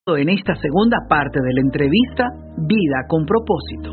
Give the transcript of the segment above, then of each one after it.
En esta segunda parte de la entrevista, Vida con Propósito.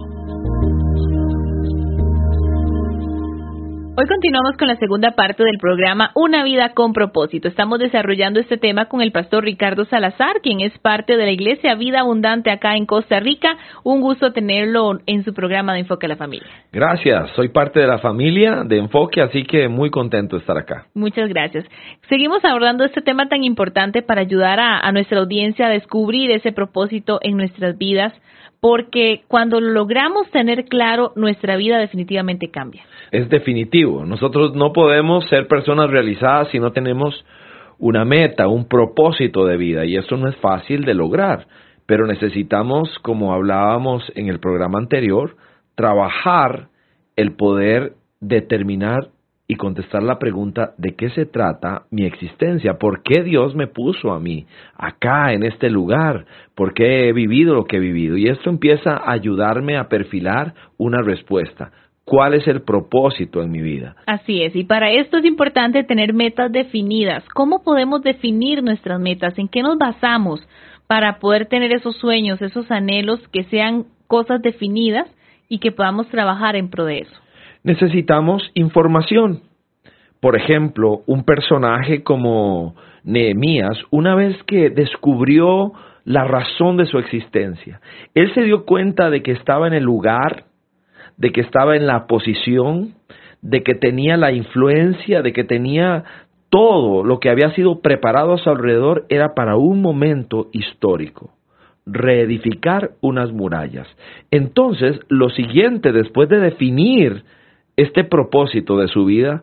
Hoy continuamos con la segunda parte del programa Una vida con propósito. Estamos desarrollando este tema con el pastor Ricardo Salazar, quien es parte de la Iglesia Vida Abundante acá en Costa Rica. Un gusto tenerlo en su programa de Enfoque a la Familia. Gracias, soy parte de la familia de Enfoque, así que muy contento de estar acá. Muchas gracias. Seguimos abordando este tema tan importante para ayudar a nuestra audiencia a descubrir ese propósito en nuestras vidas, porque cuando logramos tener claro, nuestra vida definitivamente cambia. Es definitivo. Nosotros no podemos ser personas realizadas si no tenemos una meta, un propósito de vida, y eso no es fácil de lograr, pero necesitamos, como hablábamos en el programa anterior, trabajar el poder determinar y contestar la pregunta de qué se trata mi existencia, por qué Dios me puso a mí acá en este lugar, por qué he vivido lo que he vivido, y esto empieza a ayudarme a perfilar una respuesta. ¿Cuál es el propósito en mi vida? Así es, y para esto es importante tener metas definidas. ¿Cómo podemos definir nuestras metas? ¿En qué nos basamos para poder tener esos sueños, esos anhelos que sean cosas definidas y que podamos trabajar en pro de eso? Necesitamos información. Por ejemplo, un personaje como Nehemías, una vez que descubrió la razón de su existencia, él se dio cuenta de que estaba en el lugar, de que estaba en la posición, de que tenía la influencia, de que tenía todo lo que había sido preparado a su alrededor, era para un momento histórico, reedificar unas murallas. Entonces, lo siguiente, después de definir este propósito de su vida,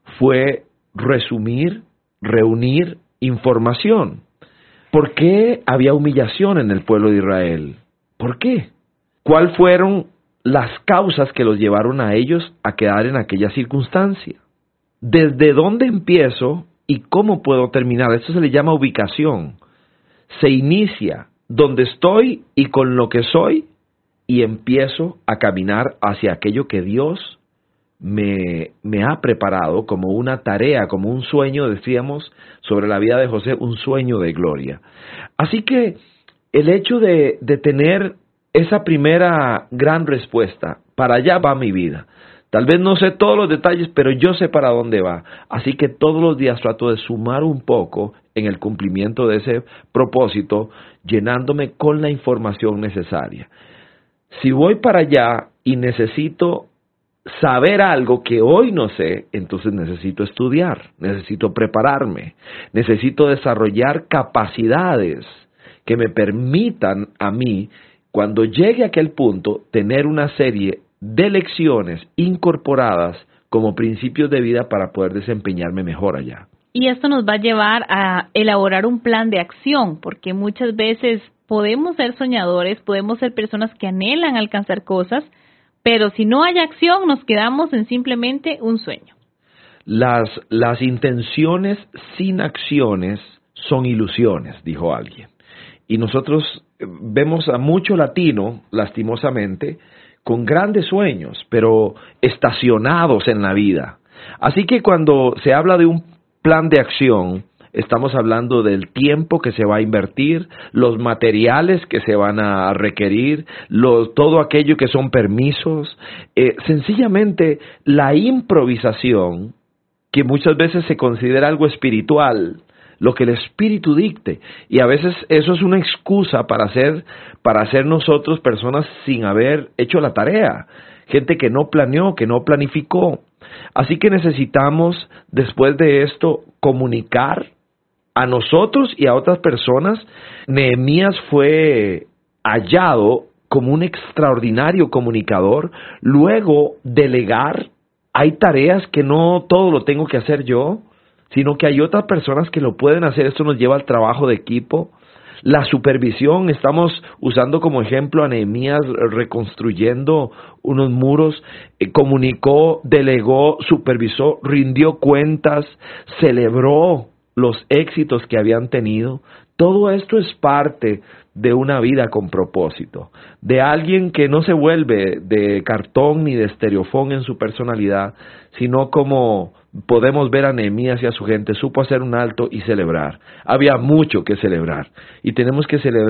fue resumir, reunir información. ¿Por qué había humillación en el pueblo de Israel? ¿Por qué? ¿Cuáles fueron las causas que los llevaron a ellos a quedar en aquella circunstancia? ¿Desde dónde empiezo y cómo puedo terminar? Esto se le llama ubicación. Se inicia donde estoy y con lo que soy, y empiezo a caminar hacia aquello que Dios me ha preparado como una tarea, como un sueño, decíamos sobre la vida de José, un sueño de gloria. Así que el hecho de tener esa primera gran respuesta, para allá va mi vida. Tal vez no sé todos los detalles, pero yo sé para dónde va. Así que todos los días trato de sumar un poco en el cumplimiento de ese propósito, llenándome con la información necesaria. Si voy para allá y necesito saber algo que hoy no sé, entonces necesito estudiar, necesito prepararme, necesito desarrollar capacidades que me permitan a mí, cuando llegue a aquel punto, tener una serie de lecciones incorporadas como principios de vida para poder desempeñarme mejor allá. Y esto nos va a llevar a elaborar un plan de acción, porque muchas veces podemos ser soñadores, podemos ser personas que anhelan alcanzar cosas, pero si no hay acción, nos quedamos en simplemente un sueño. Las intenciones sin acciones son ilusiones, dijo alguien. Y nosotros vemos a mucho latino, lastimosamente, con grandes sueños, pero estacionados en la vida. Así que cuando se habla de un plan de acción, estamos hablando del tiempo que se va a invertir, los materiales que se van a requerir, todo aquello que son permisos, sencillamente la improvisación, que muchas veces se considera algo espiritual, lo que el Espíritu dicte, y a veces eso es una excusa para ser nosotros personas sin haber hecho la tarea, gente que no planeó, que no planificó. Así que necesitamos, después de esto, comunicar a nosotros y a otras personas. Nehemías fue hallado como un extraordinario comunicador. Luego, delegar. Hay tareas que no todo lo tengo que hacer yo, sino que hay otras personas que lo pueden hacer. Esto nos lleva al trabajo de equipo. La supervisión, estamos usando como ejemplo a Nehemías reconstruyendo unos muros, comunicó, delegó, supervisó, rindió cuentas, celebró los éxitos que habían tenido. Todo esto es parte de una vida con propósito, de alguien que no se vuelve de cartón ni de estereofón en su personalidad, sino como podemos ver a Nehemías y a su gente, supo hacer un alto y celebrar. Había mucho que celebrar y tenemos que celebrar